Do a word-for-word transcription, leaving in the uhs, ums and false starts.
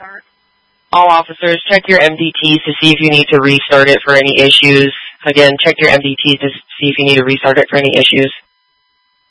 All officers, check your M D Ts to see if you need to restart it for any issues. Again, check your M D Ts to see if you need to restart it for any issues.